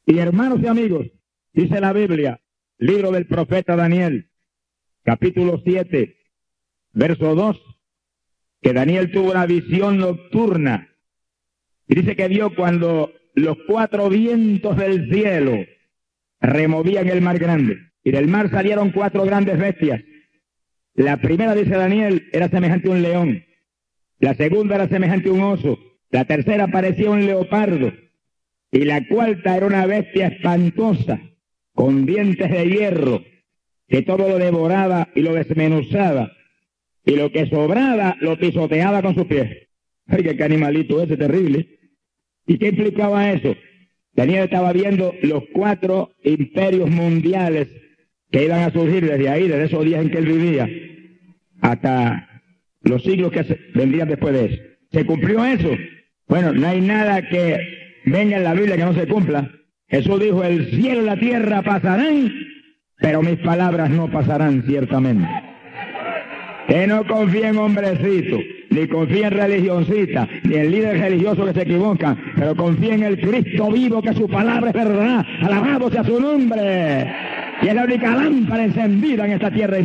Y hermanos y amigos, dice la Biblia, libro del profeta Daniel, capítulo 7, verso 2, que Daniel tuvo una visión nocturna. Y dice que vio cuando los 4 vientos del cielo removían el mar grande. Y del mar salieron 4 grandes bestias. La primera, dice Daniel, era semejante a un león. La segunda era semejante a un oso. La tercera parecía un leopardo. Y la cuarta era una bestia espantosa, con dientes de hierro, que todo lo devoraba y lo desmenuzaba. Y lo que sobraba lo pisoteaba con sus pies. ¡Ay, qué animalito ese terrible! ¿Y qué implicaba eso? Daniel estaba viendo los 4 imperios mundiales que iban a surgir desde ahí, desde esos días en que él vivía, hasta los siglos que vendrían después de eso. ¿Se cumplió eso? Bueno, no hay nada que venga en la Biblia que no se cumpla. Jesús dijo, el cielo y la tierra pasarán, pero mis palabras no pasarán ciertamente. Que no confía en hombrecitos, ni confía en religioncitas, ni en líderes religiosos que se equivocan, pero confía en el Cristo vivo, que su palabra es verdad. Alabado sea su nombre. Y es la única lámpara encendida en esta tierra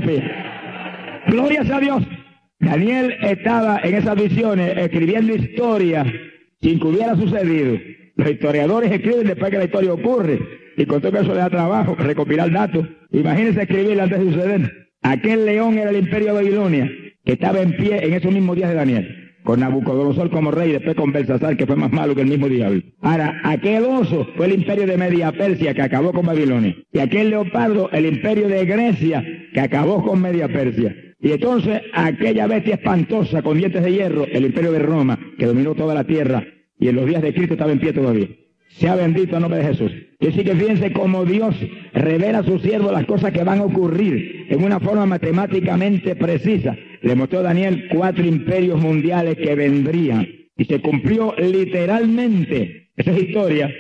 impía. Gloria sea a Dios. Daniel estaba en esas visiones escribiendo historias sin que hubiera sucedido. Los historiadores escriben después que la historia ocurre, y con todo eso le da trabajo recopilar datos. Imagínense escribirla antes de suceder. Aquel león era el imperio de Babilonia, que estaba en pie en esos mismos días de Daniel, con Nabucodonosor como rey, después con Belsasar, que fue más malo que el mismo diablo. Ahora, aquel oso fue el imperio de Media Persia, que acabó con Babilonia. Y aquel leopardo, el imperio de Grecia, que acabó con Media Persia. Y entonces, aquella bestia espantosa con dientes de hierro, el imperio de Roma, que dominó toda la tierra, y en los días de Cristo estaba en pie todavía. Sea bendito el nombre de Jesús. Y así que fíjense cómo Dios revela a sus siervos las cosas que van a ocurrir en una forma matemáticamente precisa. Le mostró a Daniel 4 imperios mundiales que vendrían. Y se cumplió literalmente, esa es historia,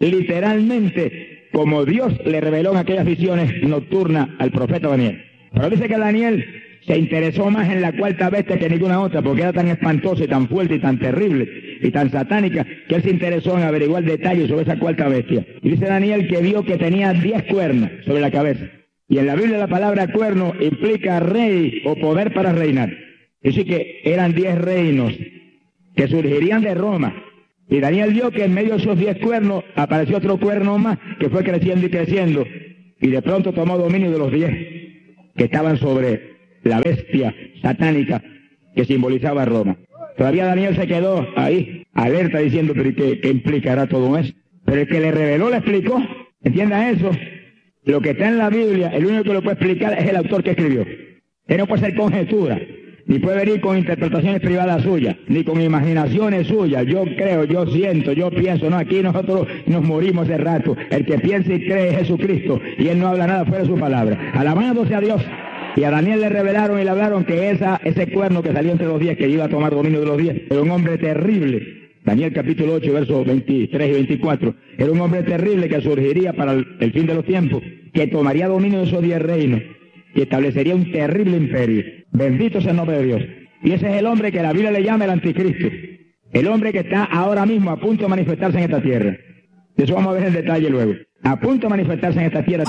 literalmente, como Dios le reveló en aquellas visiones nocturnas al profeta Daniel. Pero dice que Daniel se interesó más en la cuarta bestia que ninguna otra, porque era tan espantosa y tan fuerte y tan terrible y tan satánica, que él se interesó en averiguar detalles sobre esa cuarta bestia. Y dice Daniel que vio que tenía 10 cuernos sobre la cabeza. Y en la Biblia la palabra cuerno implica rey o poder para reinar. Dice que eran 10 reinos que surgirían de Roma. Y Daniel vio que en medio de esos 10 cuernos apareció otro cuerno más, que fue creciendo y creciendo. Y de pronto tomó dominio de los 10 que estaban sobre la bestia satánica que simbolizaba a Roma. Todavía Daniel se quedó ahí, alerta, diciendo, pero ¿qué implicará todo eso? Pero el que le reveló le explicó. Entienda eso. Lo que está en la Biblia, el único que lo puede explicar es el autor que escribió. Él no puede ser conjetura, ni puede venir con interpretaciones privadas suyas, ni con imaginaciones suyas. Yo creo, yo siento, yo pienso. No, aquí nosotros nos morimos de rato. El que piensa y cree es Jesucristo, y él no habla nada fuera de su palabra. Alabado sea Dios. Y a Daniel le revelaron y le hablaron que ese cuerno que salió entre los 10, que iba a tomar dominio de los 10, era un hombre terrible. Daniel capítulo 8, versos 23 y 24. Era un hombre terrible que surgiría para el fin de los tiempos, que tomaría dominio de esos 10 reinos y establecería un terrible imperio. Bendito sea el nombre de Dios. Y ese es el hombre que la Biblia le llama el anticristo. El hombre que está ahora mismo a punto de manifestarse en esta tierra. De eso vamos a ver en detalle luego. A punto de manifestarse en esta tierra.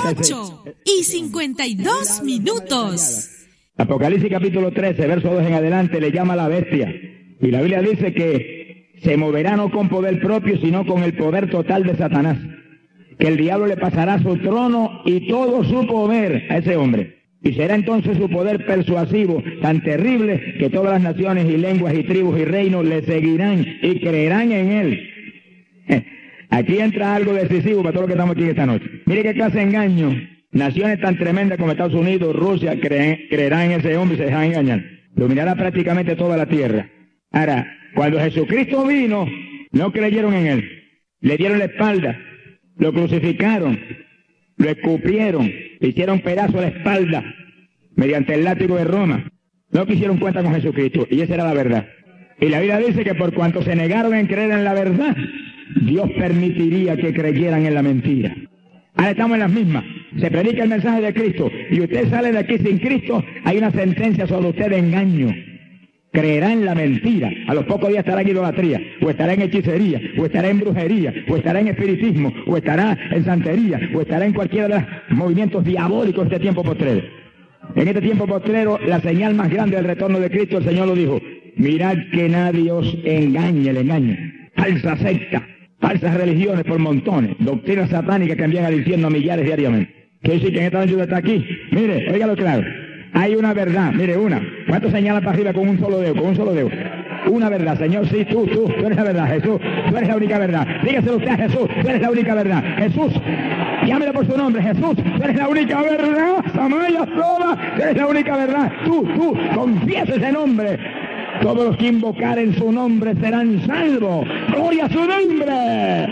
8:52. Apocalipsis capítulo 13, verso 2 en adelante, le llama la bestia. Y la Biblia dice que se moverá no con poder propio, sino con el poder total de Satanás. Que el diablo le pasará su trono y todo su poder a ese hombre. Y será entonces su poder persuasivo tan terrible que todas las naciones y lenguas y tribus y reinos le seguirán y creerán en él. Aquí entra algo decisivo para todos los que estamos aquí esta noche. Mire qué clase de engaño. Naciones tan tremendas como Estados Unidos, Rusia, creerán en ese hombre y se dejarán engañar. Dominará prácticamente toda la tierra. Ahora, cuando Jesucristo vino, no creyeron en él. Le dieron la espalda, lo crucificaron, lo escupieron, le hicieron pedazo a la espalda mediante el látigo de Roma. No quisieron cuenta con Jesucristo, y esa era la verdad. Y la Biblia dice que por cuanto se negaron en creer en la verdad, Dios permitiría que creyeran en la mentira. Ahora estamos en las mismas. Se predica el mensaje de Cristo y usted sale de aquí sin Cristo, hay una sentencia sobre usted de engaño. creerá en la mentira. A los pocos días estará en idolatría, o estará en hechicería, o estará en brujería, o estará en espiritismo, o estará en santería, o estará en cualquiera de los movimientos diabólicos de este tiempo postrero. En este tiempo postrero, la señal más grande del retorno de Cristo, el Señor lo dijo: mirad que nadie os engañe, le engañe. Falsa secta, falsas religiones por montones, doctrinas satánicas que envían al infierno a millares diariamente. ¿Qué decir que en esta noche usted está aquí? Mire, óigalo claro. Hay una verdad, mire, una. ¿Cuánto señala para arriba con un solo dedo? Con un solo dedo. Una verdad, Señor, sí, tú eres la verdad, Jesús, tú eres la única verdad. Dígaselo usted a Jesús, tú eres la única verdad. Jesús, llámelo por su nombre, Jesús, tú eres la única verdad. Samaya sola, tú eres la única verdad. Tú, confiesa ese nombre. Todos los que invocaren su nombre serán salvos. ¡Gloria a su nombre!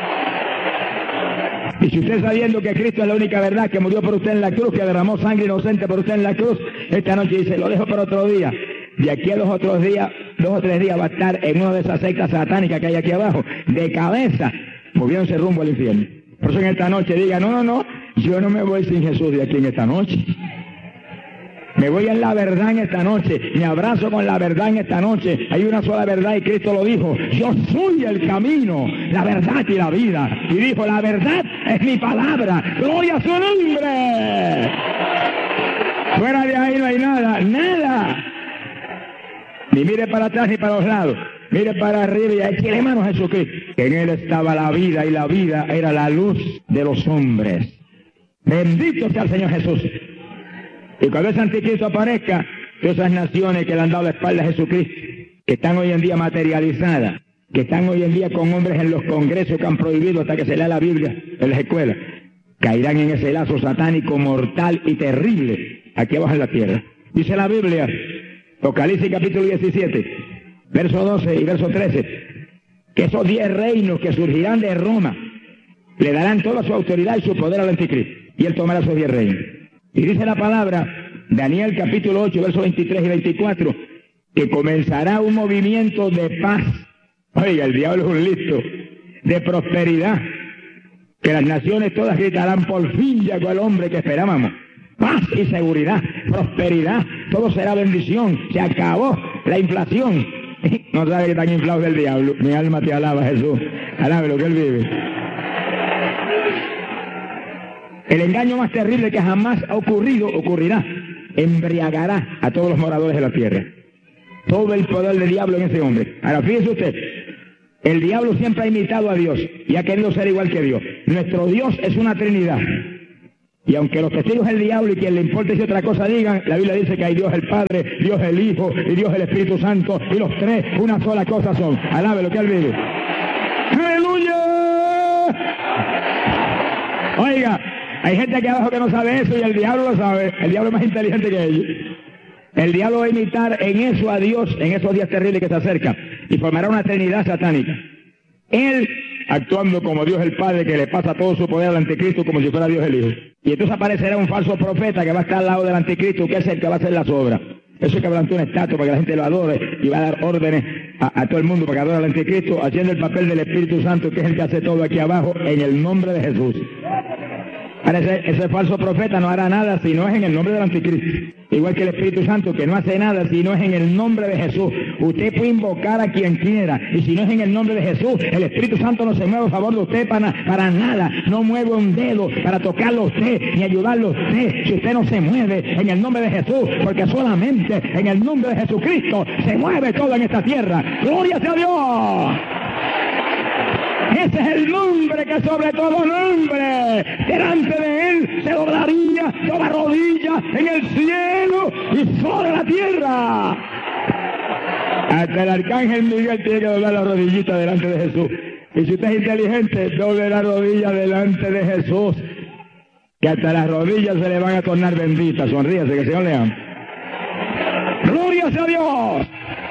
Y si usted sabiendo que Cristo es la única verdad, que murió por usted en la cruz, que derramó sangre inocente por usted en la cruz, esta noche dice, lo dejo para otro día. De aquí a 2 o 3 días va a estar en una de esas sectas satánicas que hay aquí abajo, de cabeza, moviéndose rumbo al infierno. Por eso en esta noche diga, no, yo no me voy sin Jesús de aquí en esta noche. Me voy en la verdad en esta noche, me abrazo con la verdad en esta noche. Hay una sola verdad y Cristo lo dijo: yo soy el camino, la verdad y la vida. Y dijo: la verdad es mi palabra. ¡Gloria a su nombre! Fuera de ahí no hay nada. Ni mire para atrás ni para los lados. Mire para arriba y échele mano a Jesucristo. En Él estaba la vida y la vida era la luz de los hombres. Bendito sea el Señor Jesús. Y cuando ese anticristo aparezca, todas esas naciones que le han dado la espalda a Jesucristo, que están hoy en día materializadas, que están hoy en día con hombres en los congresos que han prohibido hasta que se lea la Biblia en las escuelas, caerán en ese lazo satánico mortal y terrible aquí abajo en la tierra. Dice la Biblia, Apocalipsis capítulo 17, verso 12 y verso 13, que esos 10 reinos que surgirán de Roma le darán toda su autoridad y su poder al anticristo, y él tomará esos 10 reinos. Y dice la palabra, Daniel capítulo 8, versos 23 y 24, que comenzará un movimiento de paz. Oiga, el diablo es un listo, de prosperidad, que las naciones todas gritarán: por fin llegó el hombre que esperábamos. Paz y seguridad, prosperidad, todo será bendición, se acabó la inflación. No sabe que están inflados del diablo. Mi alma te alaba, Jesús, alabe lo que él vive. El engaño más terrible que jamás ha ocurrido, ocurrirá. Embriagará a todos los moradores de la tierra. Todo el poder del diablo en ese hombre. Ahora, fíjese usted, el diablo siempre ha imitado a Dios y ha querido ser igual que Dios. Nuestro Dios es una Trinidad. Y aunque los testigos del diablo y quien le importe si otra cosa digan, la Biblia dice que hay Dios el Padre, Dios el Hijo y Dios el Espíritu Santo, y los tres una sola cosa son. Alabe lo que él vive. ¡Aleluya! Oiga, hay gente aquí abajo que no sabe eso y el diablo lo sabe. El diablo es más inteligente que ellos. El diablo va a imitar en eso a Dios en esos días terribles que se acercan y formará una trinidad satánica. Él actuando como Dios el Padre, que le pasa todo su poder al anticristo como si fuera Dios el Hijo. Y entonces aparecerá un falso profeta que va a estar al lado del anticristo, que es el que va a hacer las obras. Eso es que plantea una estatua para que la gente lo adore y va a dar órdenes a todo el mundo para que adore al anticristo, haciendo el papel del Espíritu Santo, que es el que hace todo aquí abajo en el nombre de Jesús. Ahora ese falso profeta no hará nada si no es en el nombre del anticristo. Igual que el Espíritu Santo, que no hace nada si no es en el nombre de Jesús. Usted puede invocar a quien quiera, y si no es en el nombre de Jesús, el Espíritu Santo no se mueve a favor de usted para nada. No mueve un dedo para tocarlo a usted, ni ayudarlo a usted, si usted no se mueve en el nombre de Jesús, porque solamente en el nombre de Jesucristo se mueve todo en esta tierra. ¡Gloria sea a Dios! Ese es el nombre que sobre todo nombre. Delante de él se doblaría toda rodilla en el cielo y sobre la tierra. Hasta el arcángel Miguel tiene que doblar la rodillita delante de Jesús. Y si usted es inteligente, doble la rodilla delante de Jesús, que hasta las rodillas se le van a tornar benditas. Sonríase, que el Señor le ama. ¡Gloria sea a Dios!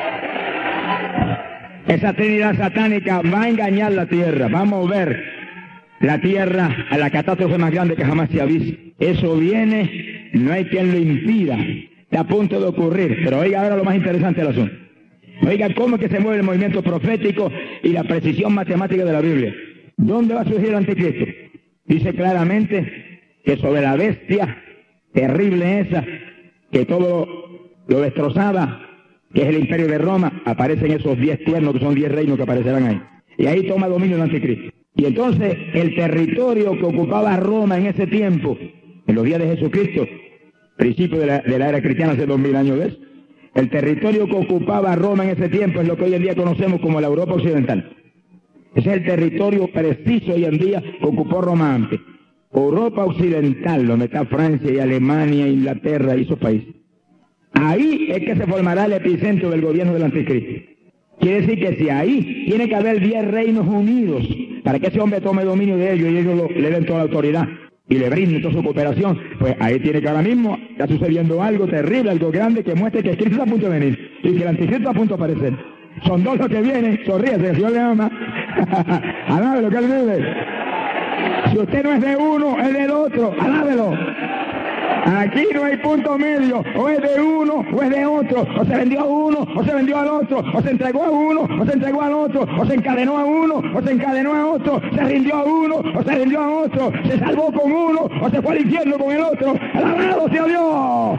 Esa trinidad satánica va a engañar la tierra, va a mover la tierra a la catástrofe más grande que jamás se ha visto. Eso viene, no hay quien lo impida, está a punto de ocurrir. Pero oiga ahora lo más interesante del asunto. Oiga cómo es que se mueve el movimiento profético y la precisión matemática de la Biblia. ¿Dónde va a surgir el anticristo? Dice claramente que sobre la bestia terrible esa, que todo lo destrozaba, que es el imperio de Roma, aparecen esos 10 cuernos, que son 10 reinos que aparecerán ahí. Y ahí toma dominio el anticristo. Y entonces el territorio que ocupaba Roma en ese tiempo, en los días de Jesucristo, principio de la era cristiana, hace 2000 años de eso, el territorio que ocupaba Roma en ese tiempo es lo que hoy en día conocemos como la Europa Occidental. Ese es el territorio preciso hoy en día que ocupó Roma antes. Europa Occidental, donde está Francia y Alemania, Inglaterra y esos países. Ahí es que se formará el epicentro del gobierno del anticristo. Quiere decir que si ahí tiene que haber 10 reinos unidos para que ese hombre tome dominio de ellos y ellos le den toda la autoridad y le brinden toda su cooperación, pues ahí tiene que ahora mismo está sucediendo algo terrible, algo grande que muestre que Cristo está a punto de venir y que el anticristo está a punto de aparecer. Son dos los que vienen, sonríese, el Señor le ama. Alábelo, que él vive. Si usted no es de uno, es del otro, alábelo. Aquí no hay punto medio, o es de uno o es de otro, o se vendió a uno, o se vendió al otro, o se entregó a uno, o se entregó al otro, o se encadenó a uno, o se encadenó a otro, se rindió a uno, o se rindió a otro, se salvó con uno, o se fue al infierno con el otro. ¡Alabado sea Dios!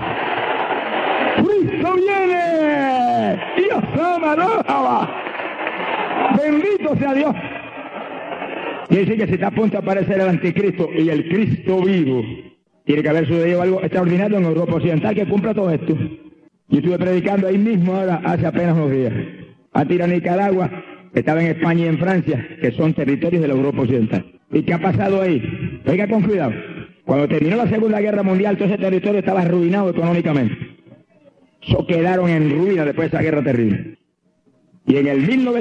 ¡Cristo viene! ¡Dios ama, no! ¡Bendito sea Dios! Quiere decir que si está a punto de aparecer el anticristo y el Cristo vivo, tiene que haber sucedido algo extraordinario en Europa Occidental que cumpla todo esto. Yo estuve predicando ahí mismo ahora, hace apenas unos días. Antes de ir a Nicaragua, estaba en España y en Francia, que son territorios de la Europa Occidental. ¿Y qué ha pasado ahí? Oiga con cuidado. Cuando terminó la Segunda Guerra Mundial, todo ese territorio estaba arruinado económicamente. Eso quedaron en ruina después de esa guerra terrible. Y en el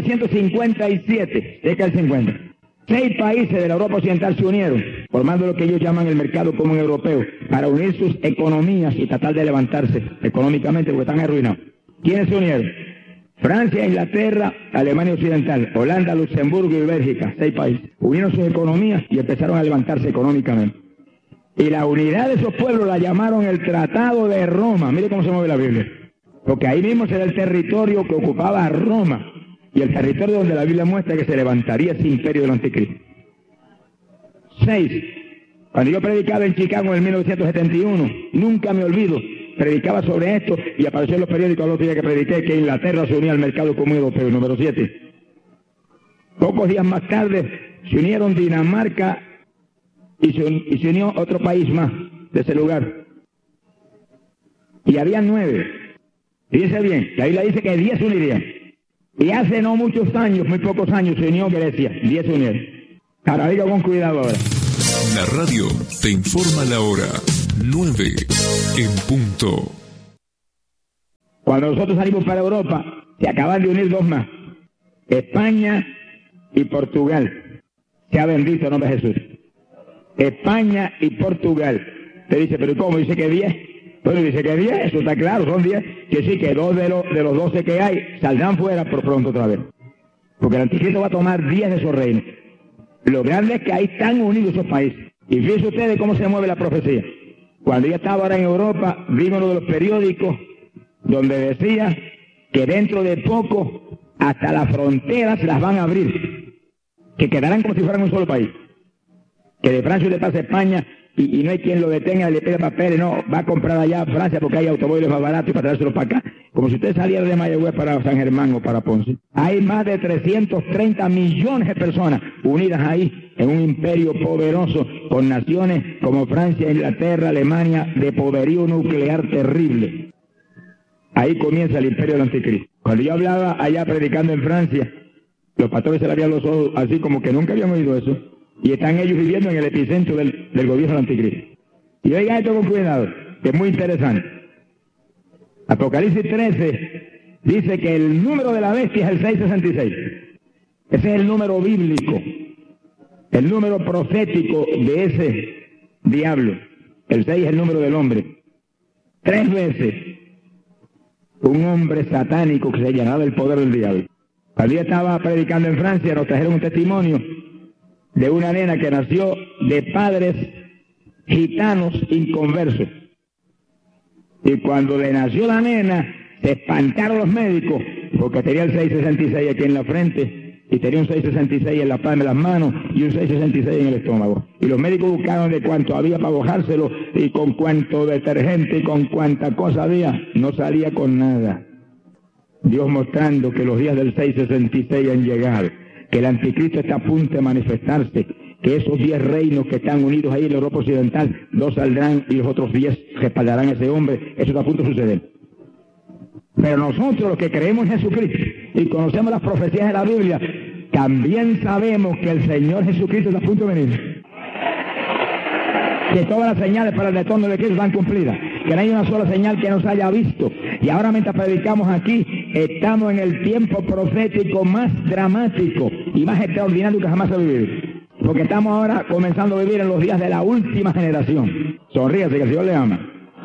1957, cerca del 50, 6 países de la Europa Occidental se unieron, formando lo que ellos llaman el mercado común europeo, para unir sus economías y tratar de levantarse económicamente porque están arruinados. ¿Quiénes se unieron? Francia, Inglaterra, Alemania Occidental, Holanda, Luxemburgo y Bélgica, 6 países. Unieron sus economías y empezaron a levantarse económicamente. Y la unidad de esos pueblos la llamaron el Tratado de Roma. Mire cómo se mueve la Biblia. Porque ahí mismo será el territorio que ocupaba Roma. Y el territorio donde la Biblia muestra que se levantaría ese imperio del anticristo. 6. Cuando yo predicaba en Chicago en 1971, nunca me olvido, predicaba sobre esto y apareció en los periódicos los días que prediqué que Inglaterra se unía al mercado común europeo. Número 7. Pocos días más tarde se unieron Dinamarca y se unió otro país más de ese lugar. Y había 9. Fíjense bien, la Biblia dice que 10 se unirían. Y hace no muchos años, muy pocos años, se unió Grecia. 10 se unieron. Ahora digo con cuidado ahora. La radio te informa la hora. 9 en punto. Cuando nosotros salimos para Europa, se acaban de unir 2 más. España y Portugal. Sea bendito el nombre de Jesús. España y Portugal. Te dice, pero ¿cómo? Dice que 10. Bueno, dice que 10, eso está claro, son 10. Que sí, que 2 de los 12 que hay saldrán fuera por pronto otra vez. Porque el anticristo va a tomar 10 de esos reinos. Lo grande es que ahí están unidos esos países. Y fíjense ustedes cómo se mueve la profecía. Cuando yo estaba ahora en Europa, vimos uno de los periódicos donde decía que dentro de poco hasta las fronteras las van a abrir. Que quedarán como si fueran un solo país. Que de Francia usted pasa a España y no hay quien lo detenga, le pida papeles, no, va a comprar allá a Francia porque hay automóviles más baratos y para traérselos para acá. Como si usted saliera de Mayagüez para San Germán o para Ponce. Hay más de 330 millones de personas unidas ahí en un imperio poderoso con naciones como Francia, Inglaterra, Alemania, de poderío nuclear terrible. Ahí comienza el imperio del anticristo. Cuando yo hablaba allá predicando en Francia, los pastores se le abrían los ojos así como que nunca habían oído eso. Y están ellos viviendo en el epicentro del gobierno del anticristo. Y oiga esto con cuidado, que es muy interesante. Apocalipsis 13 dice que el número de la bestia es el 666. Ese es el número bíblico, el número profético de ese diablo. El 6 es el número del hombre. 3 veces un hombre satánico que se llenaba del poder del diablo. Cuando yo estaba predicando en Francia, nos trajeron un testimonio de una nena que nació de padres gitanos inconversos. Y cuando le nació la nena, se espantaron los médicos, porque tenía el 666 aquí en la frente, y tenía un 666 en la palma de las manos, y un 666 en el estómago. Y los médicos buscaron de cuánto había para bajárselo, y con cuánto detergente, y con cuánta cosa había, no salía con nada. Dios mostrando que los días del 666 han llegado, que el anticristo está a punto de manifestarse, que esos 10 reinos que están unidos ahí en la Europa Occidental, 2 saldrán y los otros 10 respaldarán a ese hombre. Eso está a punto de suceder. Pero nosotros, los que creemos en Jesucristo y conocemos las profecías de la Biblia, también sabemos que el Señor Jesucristo está a punto de venir. Que todas las señales para el retorno de Cristo están cumplidas. Que no hay una sola señal que nos haya visto. Y ahora mientras predicamos aquí, estamos en el tiempo profético más dramático y más extraordinario que jamás se ha vivido. Porque estamos ahora comenzando a vivir en los días de la última generación. Sonríase, que el Señor le ama.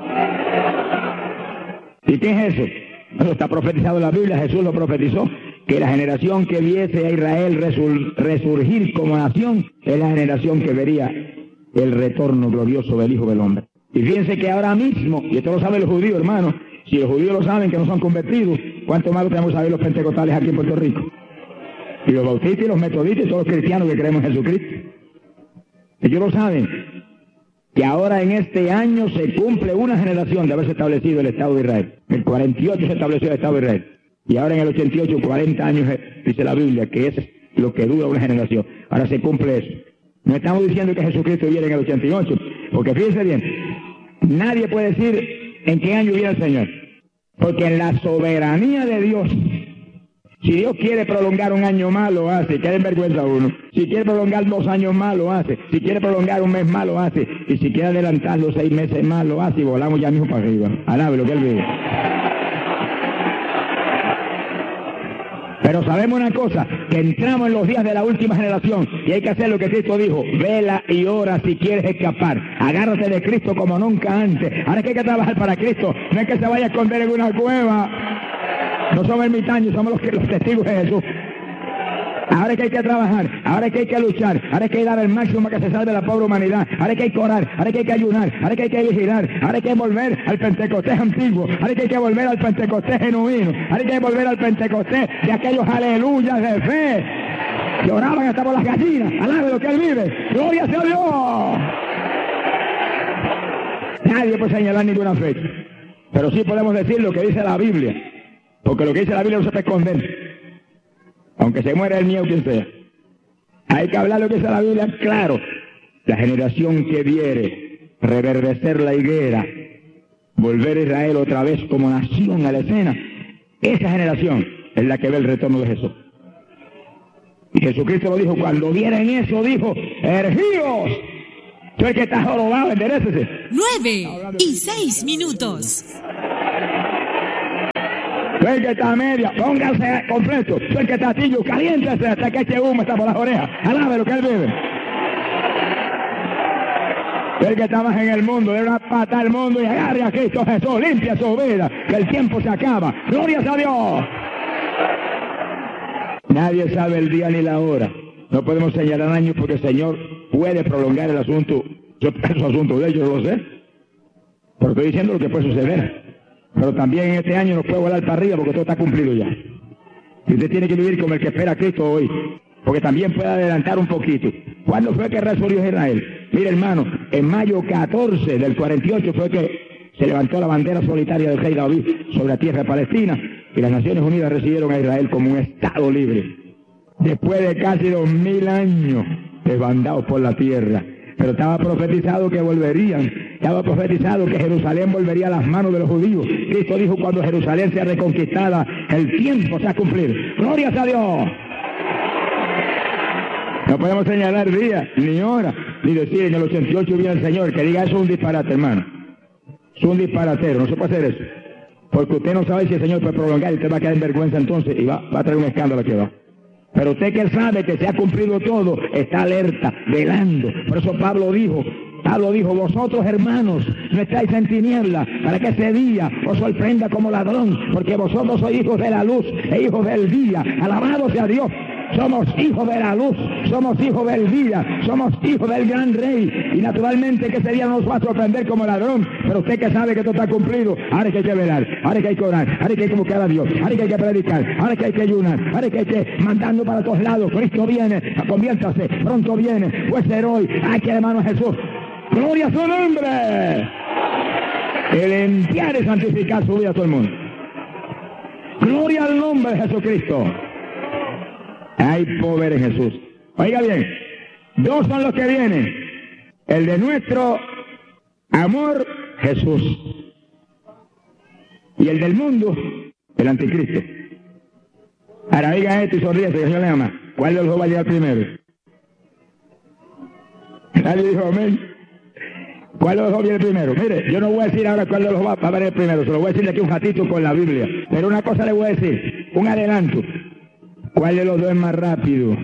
¿Y qué es eso? Eso está profetizado en la Biblia, Jesús lo profetizó, que la generación que viese a Israel resurgir como nación es la generación que vería el retorno glorioso del Hijo del Hombre. Y fíjense que ahora mismo, y esto lo saben los judíos, hermanos, si los judíos lo saben que no son convertidos, ¿cuánto más lo tenemos que saber los pentecostales aquí en Puerto Rico? Y los bautistas y los metodistas y todos los cristianos que creemos en Jesucristo. Ellos lo saben, que ahora en este año se cumple una generación de haberse establecido el Estado de Israel. En el 48 se estableció el Estado de Israel. Y ahora en el 88, 40 años, dice la Biblia, que es lo que dura una generación. Ahora se cumple eso. No estamos diciendo que Jesucristo viene en el 88, porque fíjense bien, nadie puede decir en qué año viene el Señor. Porque en la soberanía de Dios, si Dios quiere prolongar un año más, lo hace, que den vergüenza a uno. Si quiere prolongar 2 años más, lo hace. Si quiere prolongar 1 mes más, lo hace. Y si quiere adelantar los 6 meses más, lo hace y volamos ya mismo para arriba. Alabe lo que Él vive. Pero sabemos una cosa, que entramos en los días de la última generación y hay que hacer lo que Cristo dijo: vela y ora si quieres escapar. Agárrate de Cristo como nunca antes. Ahora que hay que trabajar para Cristo, no es que se vaya a esconder en una cueva. No somos ermitaños, somos los testigos de Jesús. Ahora es que hay que trabajar, ahora es que hay que luchar, ahora es que hay que dar el máximo que se salve la pobre humanidad, ahora es que hay que orar, ahora es que hay que ayunar, ahora es que hay que vigilar, ahora es que hay que volver al Pentecostés antiguo, ahora es que hay que volver al Pentecostés genuino, ahora es que hay que volver al Pentecostés de aquellos aleluyas de fe que oraban hasta por las gallinas. Alabe lo que Él vive, gloria sea a Dios. Nadie puede señalar ninguna fecha, pero sí podemos decir lo que dice la Biblia, porque lo que dice la Biblia no se puede esconder. Aunque se muera el mío quien sea. Hay que hablar lo que dice la Biblia, claro. La generación que viere reverdecer la higuera, volver a Israel otra vez como nación a la escena, esa generación es la que ve el retorno de Jesús. Y Jesucristo lo dijo, cuando vieran eso, dijo: ergíos, tú el que está jorobado, enderécese. 9:06 minutos. Tú el que está a media, póngase completo. Tú el que está tibio, caliéntese hasta que eche humo, está por las orejas. Alabe lo que Él vive. Tú el que está más en el mundo, de una pata al mundo y agarre a Cristo Jesús, limpia su vida, que el tiempo se acaba. ¡Gloria a Dios! Nadie sabe el día ni la hora. No podemos señalar años porque el Señor puede prolongar el asunto. Yo pienso asunto de ellos, lo sé. Pero estoy diciendo lo que puede suceder. Pero también en este año nos puede volar para arriba porque todo está cumplido ya. Y usted tiene que vivir como el que espera a Cristo hoy, porque también puede adelantar un poquito. ¿Cuándo fue que resurgió Israel? Mire, hermano, en mayo 14 del 48 fue que se levantó la bandera solitaria del rey David sobre la tierra de Palestina y las Naciones Unidas recibieron a Israel como un estado libre. Después de casi 2000 años desbandados por la tierra. Pero estaba profetizado que volverían, estaba profetizado que Jerusalén volvería a las manos de los judíos. Cristo dijo: cuando Jerusalén sea reconquistada, el tiempo se ha cumplido. ¡Gloria a Dios! No podemos señalar día, ni hora, ni decir en el 88 viene el Señor. Que diga eso es un disparate, hermano. Es un disparatero, no se puede hacer eso. Porque usted no sabe si el Señor puede prolongar y usted va a quedar en vergüenza entonces y va a traer un escándalo aquí abajo. Pero usted que sabe que se ha cumplido todo, está alerta, velando. Por eso Pablo dijo, vosotros hermanos, no estáis en tinieblas, para que ese día os sorprenda como ladrón, porque vosotros sois hijos de la luz e hijos del día. Alabado sea Dios. Somos hijos de la luz, somos hijos del día, somos hijos del gran rey. Y naturalmente que ese día no nos va a sorprender como ladrón, pero usted que sabe que todo está cumplido, ahora que hay que velar, ahora que hay que orar, ahora que hay que buscar a Dios, ahora que hay que predicar, ahora que hay que ayunar, ahora que hay que mandando para todos lados. Cristo viene, conviértase, pronto viene, puede ser hoy. Hay que hermano Jesús, gloria a su nombre. El limpiar y santificar su vida a todo el mundo. Gloria al nombre de Jesucristo. Hay poder en Jesús. Oiga bien, dos son los que vienen. El de nuestro amor, Jesús. Y el del mundo, el anticristo. Ahora oiga esto y sonríe, que Señor le ama. ¿Cuál de los dos va a llegar primero? Nadie dijo amén. ¿Cuál de los dos viene primero? Mire, yo no voy a decir ahora cuál de los dos va a venir primero, se lo voy a decir de aquí un ratito con la Biblia. Pero una cosa le voy a decir, un adelanto. ¿Cuál de los dos es más rápido?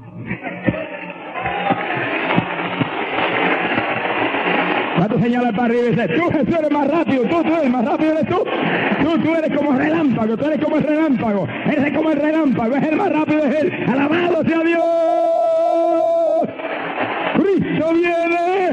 ¿Cuántos señalan para arriba y dice, tú Jesús eres más rápido, tú eres más rápido eres tú? Tú eres como relámpago, tú eres como el relámpago, eres como el relámpago, es el más rápido, es él. ¡Alabado sea Dios! ¡Cristo viene!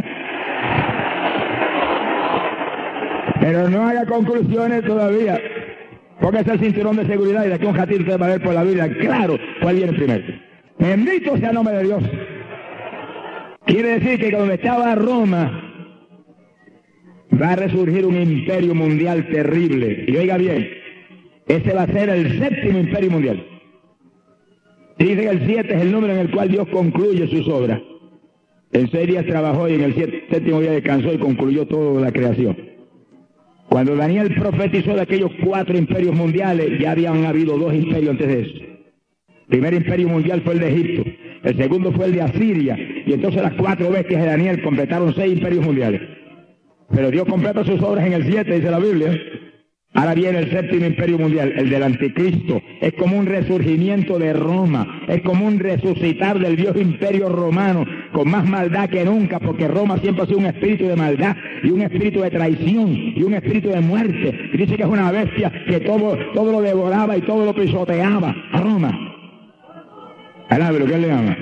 Pero no haga conclusiones todavía. Póngase el cinturón de seguridad y de aquí un ratito usted va a ver por la Biblia claro cuál viene primero. Bendito sea el nombre de Dios. Quiere decir que cuando estaba Roma, va a resurgir un imperio mundial terrible. Y oiga bien, ese va a ser el 7º imperio mundial. Dice que el 7 es el número en el cual Dios concluye sus obras. En 6 días trabajó y en el 7º día descansó y concluyó toda la creación. Cuando Daniel profetizó de aquellos 4 imperios mundiales, ya habían habido 2 imperios antes de eso. El primer imperio mundial fue el de Egipto, el segundo fue el de Asiria, y entonces las 4 bestias de Daniel completaron 6 imperios mundiales. Pero Dios completa sus obras en el 7, dice la Biblia. Ahora viene el 7º imperio mundial, el del anticristo. Es como un resurgimiento de Roma, es como un resucitar del viejo imperio romano, con más maldad que nunca, porque Roma siempre ha sido un espíritu de maldad, y un espíritu de traición, y un espíritu de muerte. Y dice que es una bestia que todo lo devoraba y todo lo pisoteaba. A Roma. Alábelo, ¿qué le llama?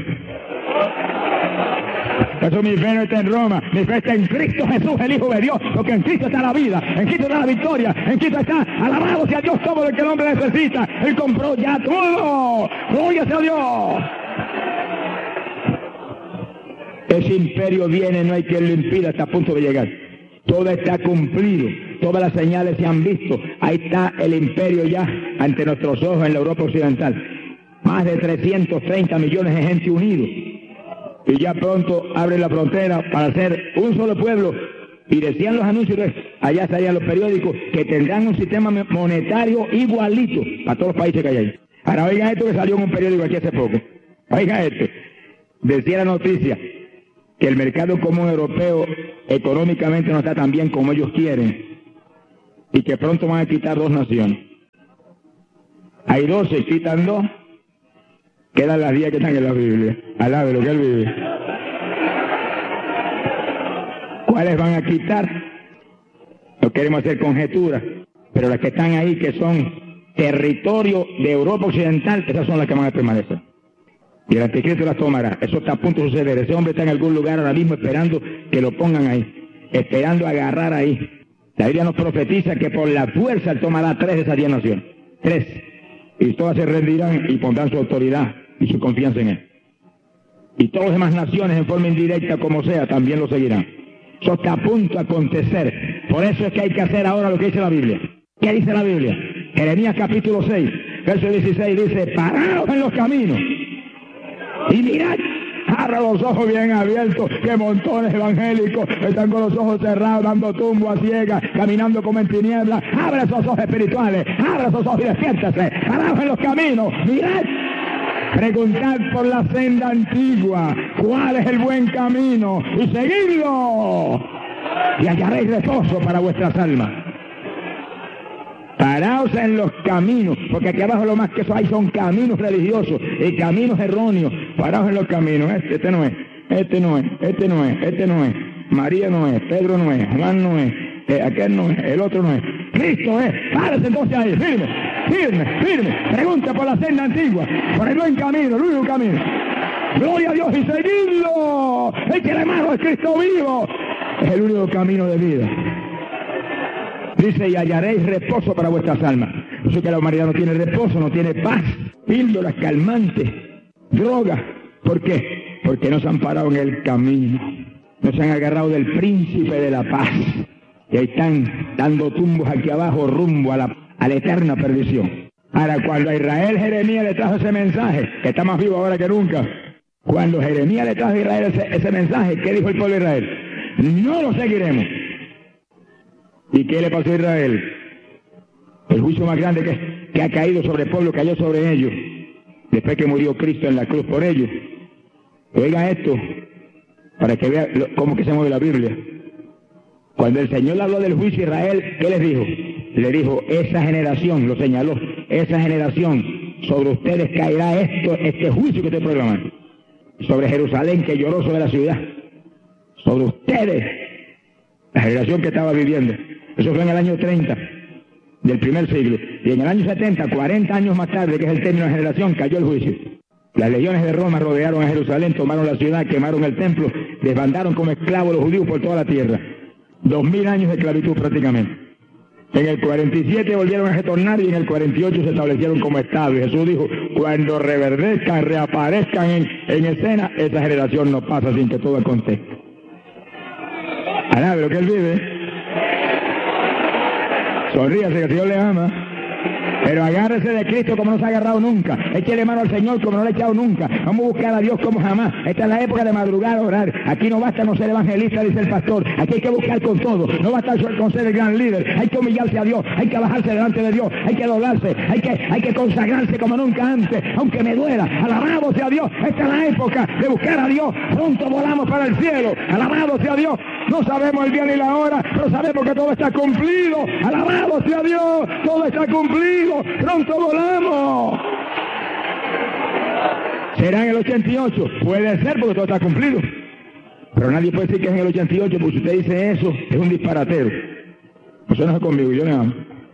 Por eso mi fe no está en Roma, mi fe está en Cristo Jesús, el Hijo de Dios, porque en Cristo está la vida, en Cristo está la victoria, en Cristo está, alabado sea Dios, todo lo que el hombre necesita. Él compró ya todo. Gloria sea Dios. Ese imperio viene, no hay quien lo impida, está a punto de llegar. Todo está cumplido, todas las señales se han visto. Ahí está el imperio ya ante nuestros ojos en la Europa occidental. Más de 330 millones de gente unidos. Y ya pronto abren la frontera para hacer un solo pueblo. Y decían los anuncios, allá salían los periódicos, que tendrán un sistema monetario igualito para todos los países que hay ahí. Ahora oiga esto que salió en un periódico aquí hace poco. Oiga esto. Decía la noticia que el mercado común europeo económicamente no está tan bien como ellos quieren. Y que pronto van a quitar 2 naciones. Hay 12, quitan 2. Quedan las 10 que están en la Biblia. Alábelo, que él vive. ¿Cuáles van a quitar? No queremos hacer conjeturas, pero las que están ahí, que son territorio de Europa Occidental, esas son las que van a permanecer. Y el anticristo las tomará. Eso está a punto de suceder. Ese hombre está en algún lugar ahora mismo esperando que lo pongan ahí, esperando agarrar ahí. La Biblia nos profetiza que por la fuerza él tomará 3 de esas 10 naciones. 3. Y todas se rendirán y pondrán su autoridad y su confianza en él. Y todas las demás naciones, en forma indirecta como sea, también lo seguirán. Eso está a punto de acontecer. Por eso es que hay que hacer ahora lo que dice la Biblia. ¿Qué dice la Biblia? Jeremías capítulo 6, verso 16 dice, paraos en los caminos y mirad. Abra los ojos bien abiertos, que montones evangélicos están con los ojos cerrados, dando tumbo a ciegas, caminando como en tinieblas. Abre esos ojos espirituales, abre esos ojos y despiértese. Paraos en los caminos, mirad. Preguntad por la senda antigua, cuál es el buen camino, y seguidlo, y hallaréis reposo para vuestras almas. Paraos en los caminos, porque aquí abajo lo más que eso hay son caminos religiosos y caminos erróneos. Paraos en los caminos, este no es, este no es, este no es, este no es, María no es, Pedro no es, Juan no es, aquel no es, el otro no es, Cristo es. Párese entonces ahí, firme, firme, firme. Pregunta por la senda antigua, por el buen camino, el único camino. Gloria a Dios y seguidlo. El que le amado es Cristo vivo. Es el único camino de vida. Dice, y hallaréis reposo para vuestras almas. Yo sé que la humanidad no tiene reposo, no tiene paz. Píldoras calmantes, drogas. ¿Por qué? Porque no se han parado en el camino. No se han agarrado del príncipe de la paz. Y ahí están dando tumbos aquí abajo rumbo a la eterna perdición. Ahora, cuando a Israel Jeremías le trajo ese mensaje, que está más vivo ahora que nunca, cuando Jeremías le trajo a Israel ese mensaje, ¿qué dijo el pueblo de Israel? No lo seguiremos. ¿Y qué le pasó a Israel? El juicio más grande que ha caído sobre el pueblo cayó sobre ellos, después que murió Cristo en la cruz por ellos. Oiga esto, para que vea cómo que se mueve la Biblia. Cuando el Señor habló del juicio a Israel, ¿qué les dijo? Le dijo, esa generación, lo señaló, esa generación, sobre ustedes caerá este juicio que estoy proclamando. Sobre Jerusalén, que lloró sobre la ciudad. Sobre ustedes, la generación que estaba viviendo. Eso fue en el año 30 del primer siglo. Y en el año 70, 40 años más tarde, que es el término de generación, cayó el juicio. Las legiones de Roma rodearon a Jerusalén, tomaron la ciudad, quemaron el templo, desbandaron como esclavos a los judíos por toda la tierra. 2000 años de esclavitud prácticamente. En el 47 volvieron a retornar y en el 48 se establecieron como Estado. Y Jesús dijo, cuando reverdezcan, reaparezcan en escena, esa generación no pasa sin que todo acontezca. Alabe lo que Él vive. Sonríase que el Señor le ama. Pero agárrese de Cristo como no se ha agarrado nunca. Échele mano al Señor como no le ha echado nunca. Vamos a buscar a Dios como jamás. Esta es la época de madrugar a orar. Aquí no basta no ser evangelista, dice el pastor. Aquí hay que buscar con todo. No basta con ser el gran líder. Hay que humillarse a Dios. Hay que bajarse delante de Dios. Hay que doblarse. Hay que consagrarse como nunca antes. Aunque me duela. Alabado sea Dios. Esta es la época de buscar a Dios. Pronto volamos para el cielo. Alabado sea Dios. No sabemos el día ni la hora, pero sabemos que todo está cumplido. Alabado sea Dios. Todo está cumplido. Pronto volamos. ¿Será en el 88? Puede ser porque todo está cumplido. Pero nadie puede decir que es en el 88 porque si usted dice eso es un disparatero. Eso no es conmigo, yo no amo.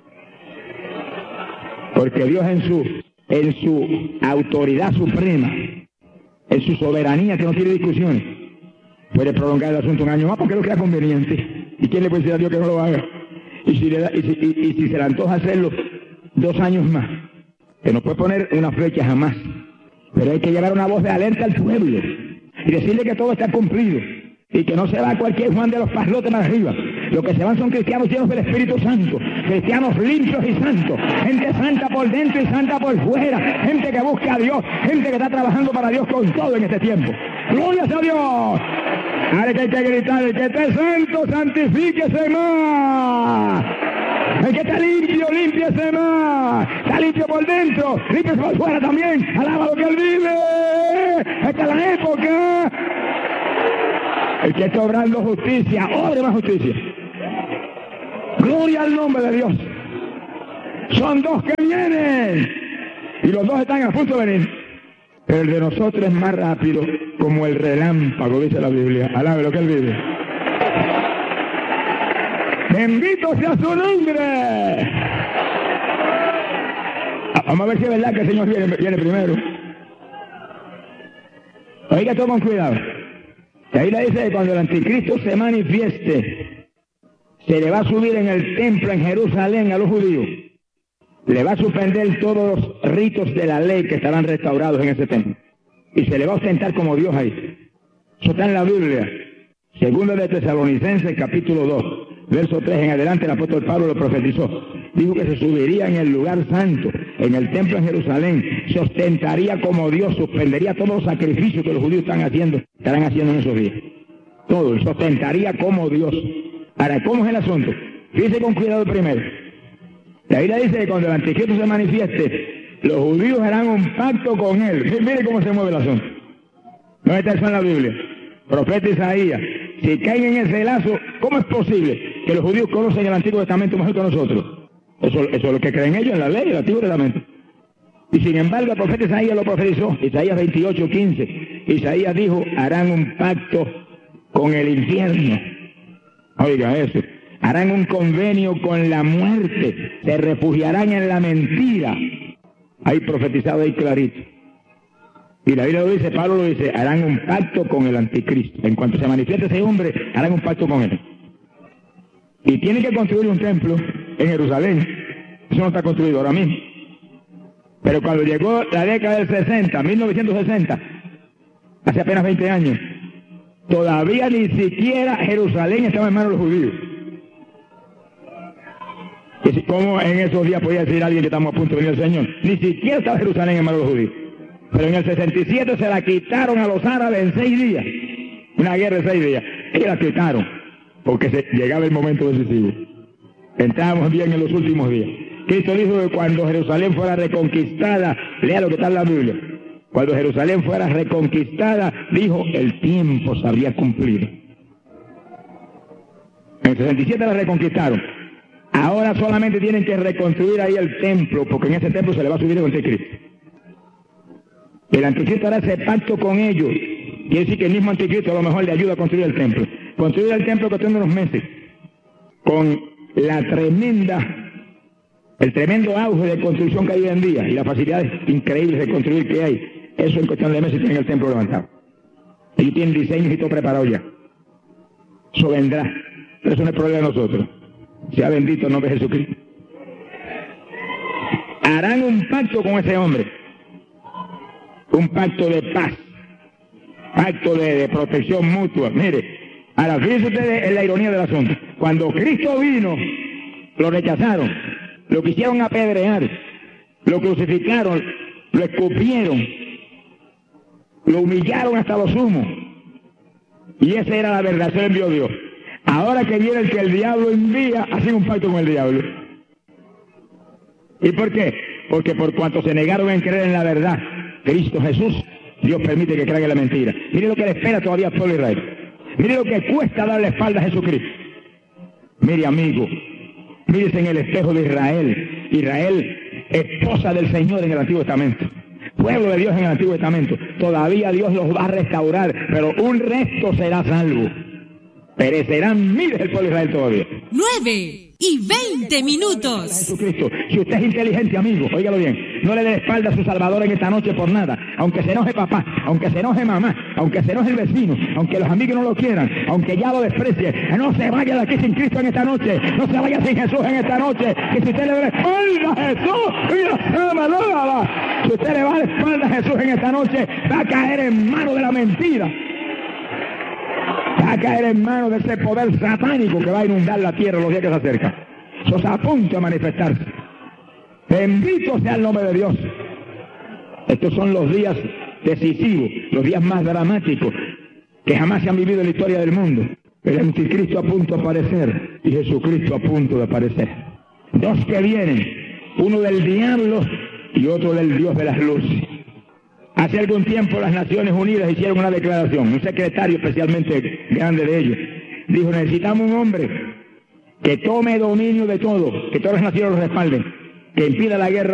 Porque Dios en su autoridad suprema, en su soberanía que no tiene discusiones, puede prolongar el asunto un año más porque lo crea conveniente. ¿Y quién le puede decir a Dios que no lo haga? Y si se le antoja hacerlo 2 años más, que no puede poner una fecha jamás, pero hay que llevar una voz de alerta al pueblo y decirle que todo está cumplido y que no se va cualquier Juan de los Paslotes más arriba. Lo que se van son cristianos llenos del Espíritu Santo, cristianos limpios y santos, gente santa por dentro y santa por fuera, gente que busca a Dios, gente que está trabajando para Dios con todo en este tiempo. ¡Gloria a Dios! Ahora que hay que gritar, el que esté santo, santifíquese más. El que está limpio, límpiese más. Está limpio por dentro, límpiese por fuera también. Alaba lo que Él vive. Esta es la época. El que está obrando justicia, obre más justicia. Gloria al nombre de Dios. Son 2 que vienen. Y los 2 están a punto de venir. Pero el de nosotros es más rápido, como el relámpago, dice la Biblia. Alabe lo que Él vive. Bendito sea su nombre. Vamos a ver si es verdad que el Señor viene primero. Oiga, todo con cuidado. Y ahí le dice que cuando el anticristo se manifieste, se le va a subir en el templo en Jerusalén a los judíos. Le va a suspender todos los ritos de la ley que estarán restaurados en ese templo. Y se le va a ostentar como Dios ahí. Eso está en la Biblia. Segundo de Tesalonicenses, capítulo 2, verso 3 en adelante, el apóstol Pablo lo profetizó. Dijo que se subiría en el lugar santo, en el templo en Jerusalén, se ostentaría como Dios, suspendería todos los sacrificios que los judíos estarán haciendo en esos días. Todo, se ostentaría como Dios. Ahora, ¿cómo es el asunto? Fíjese con cuidado primero. La Biblia dice que cuando el anticristo se manifieste, los judíos harán un pacto con él. Mire cómo se mueve el asunto. No está eso en la Biblia. Profeta Isaías. Si caen en ese lazo, ¿cómo es posible que los judíos conocen el Antiguo Testamento mejor que nosotros? Eso es lo que creen ellos en la ley del Antiguo Testamento. Y sin embargo el profeta Isaías lo profetizó. Isaías 28:15. Isaías dijo, harán un pacto con el infierno. Oiga eso. Harán un convenio con la muerte. Se refugiarán en la mentira. Ahí profetizado ahí clarito. Y la Biblia lo dice, Pablo lo dice, harán un pacto con el anticristo. En cuanto se manifieste ese hombre, harán un pacto con él. Y tienen que construir un templo en Jerusalén. Eso no está construido ahora mismo. Pero cuando llegó la década del 60, 1960, hace apenas 20 años, todavía ni siquiera Jerusalén estaba en manos de los judíos. ¿Cómo en esos días podía decir alguien que estamos a punto de venir al Señor? Ni siquiera estaba Jerusalén en manos de los judíos. Pero en el 67 se la quitaron a los árabes en 6 días. Una guerra de 6 días. Y la quitaron, porque llegaba el momento decisivo. Entrábamos bien en los últimos días. Cristo dijo que cuando Jerusalén fuera reconquistada, lea lo que está en la Biblia, cuando Jerusalén fuera reconquistada, dijo, el tiempo se había cumplido. En el 67 la reconquistaron. Ahora solamente tienen que reconstruir ahí el templo, porque en ese templo se le va a subir el anticristo. El anticristo hará ese pacto con ellos. Quiere decir que el mismo anticristo a lo mejor le ayuda a construir el templo. Construir el templo que tiene unos meses, con el tremendo auge de construcción que hay hoy en día y las facilidades increíbles de construir que hay. Eso en cuestión de meses tienen el templo levantado. Ellos tienen diseños y todo preparado ya. Eso vendrá. Pero eso no es problema de nosotros. Sea bendito el nombre de Jesucristo. Harán un pacto con ese hombre. Un pacto de paz. Pacto de protección mutua. Mire, ahora fíjense ustedes en la ironía del asunto. Cuando Cristo vino, lo rechazaron, lo quisieron apedrear, lo crucificaron, lo escupieron, lo humillaron hasta lo sumo. Y esa era la verdad, se lo envió Dios. Ahora que viene el que el diablo envía, hacen un pacto con el diablo. ¿Y por qué? Porque por cuanto se negaron en creer en la verdad, Cristo Jesús, Dios permite que crean en la mentira. Mire lo que le espera todavía al pueblo de Israel. Mire lo que cuesta darle espalda a Jesucristo. Mire, amigo, mírese en el espejo de Israel. Israel, esposa del Señor en el Antiguo Testamento. Pueblo de Dios en el Antiguo Testamento. Todavía Dios los va a restaurar, pero un resto será salvo. Perecerán miles del pueblo de Israel todavía. 9:20 minutos. Jesucristo, si usted es inteligente, amigo, óigalo bien, no le dé espalda a su Salvador en esta noche por nada, aunque se enoje papá, aunque se enoje mamá, aunque se enoje el vecino, aunque los amigos no lo quieran, aunque ya lo desprecie, no se vaya de aquí sin Cristo en esta noche, no se vaya sin Jesús en esta noche, que si usted le da la espalda a Jesús, mira, si usted le va a la espalda a Jesús en esta noche, va a caer en manos de la mentira. Va a caer en manos de ese poder satánico que va a inundar la tierra los días que se acercan. Eso está a punto de manifestarse. Bendito sea el nombre de Dios. Estos son los días decisivos, los días más dramáticos que jamás se han vivido en la historia del mundo. El anticristo a punto de aparecer y Jesucristo a punto de aparecer. Dos que vienen, uno del diablo y otro del Dios de las luces. Hace algún tiempo las Naciones Unidas hicieron una declaración, un secretario especialmente grande de ellos, dijo, necesitamos un hombre que tome dominio de todo, que todas las naciones lo respalden, que impida la guerra